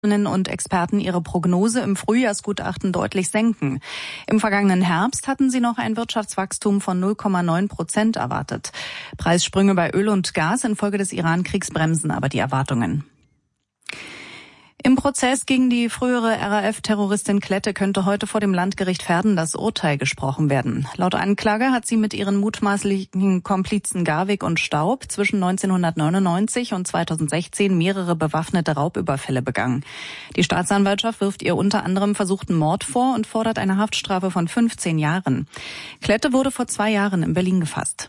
und Experten ihre Prognose im Frühjahrsgutachten deutlich senken. Im vergangenen Herbst hatten sie noch ein Wirtschaftswachstum von 0,9% erwartet. Preissprünge bei Öl und Gas infolge des Iran-Kriegs bremsen aber die Erwartungen. Im Prozess gegen die frühere RAF-Terroristin Klette könnte heute vor dem Landgericht Verden das Urteil gesprochen werden. Laut Anklage hat sie mit ihren mutmaßlichen Komplizen Garwig und Staub zwischen 1999 und 2016 mehrere bewaffnete Raubüberfälle begangen. Die Staatsanwaltschaft wirft ihr unter anderem versuchten Mord vor und fordert eine Haftstrafe von 15 Jahren. Klette wurde vor 2 Jahren in Berlin gefasst.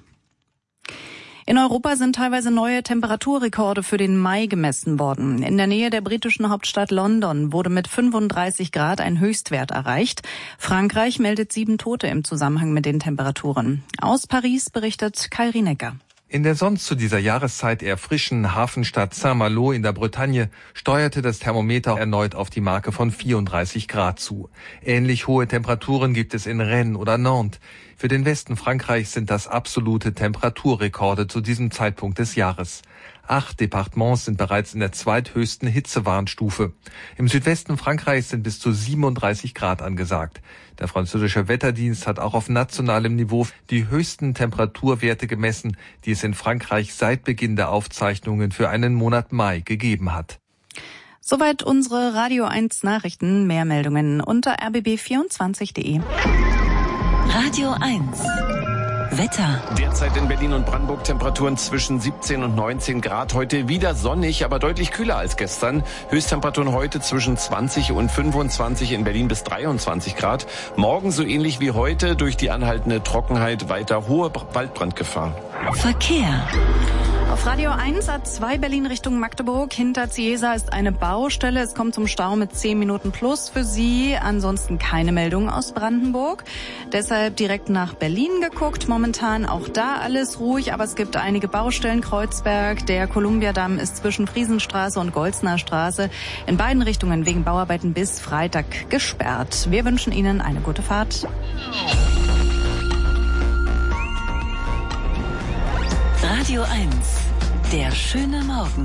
In Europa sind teilweise neue Temperaturrekorde für den Mai gemessen worden. In der Nähe der britischen Hauptstadt London wurde mit 35 Grad ein Höchstwert erreicht. Frankreich meldet 7 Tote im Zusammenhang mit den Temperaturen. Aus Paris berichtet Kai Rienecker. In der sonst zu dieser Jahreszeit eher frischen Hafenstadt Saint-Malo in der Bretagne steuerte das Thermometer erneut auf die Marke von 34 Grad zu. Ähnlich hohe Temperaturen gibt es in Rennes oder Nantes. Für den Westen Frankreichs sind das absolute Temperaturrekorde zu diesem Zeitpunkt des Jahres. 8 Departements sind bereits in der zweithöchsten Hitzewarnstufe. Im Südwesten Frankreichs sind bis zu 37 Grad angesagt. Der französische Wetterdienst hat auch auf nationalem Niveau die höchsten Temperaturwerte gemessen, die es in Frankreich seit Beginn der Aufzeichnungen für einen Monat Mai gegeben hat. Soweit unsere Radio 1 Nachrichten. Mehr Meldungen unter rbb24.de. Radio 1 Wetter. Derzeit in Berlin und Brandenburg Temperaturen zwischen 17 und 19 Grad. Heute wieder sonnig, aber deutlich kühler als gestern. Höchsttemperaturen heute zwischen 20 und 25, in Berlin bis 23 Grad. Morgen so ähnlich wie heute, durch die anhaltende Trockenheit weiter hohe Waldbrandgefahr. Verkehr. Auf Radio 1 A2 Berlin Richtung Magdeburg. Hinter Ciesa ist eine Baustelle. Es kommt zum Stau mit 10 Minuten plus für Sie. Ansonsten keine Meldung aus Brandenburg. Deshalb direkt nach Berlin geguckt. Momentan auch da alles ruhig, aber es gibt einige Baustellen. Kreuzberg, der Kolumbiadamm ist zwischen Friesenstraße und Golzner Straße in beiden Richtungen wegen Bauarbeiten bis Freitag gesperrt. Wir wünschen Ihnen eine gute Fahrt. Radio 1, der schöne Morgen.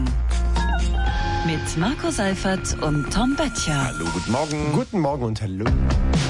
Mit Marco Seifert und Tom Böttcher. Hallo, guten Morgen. Guten Morgen und hallo.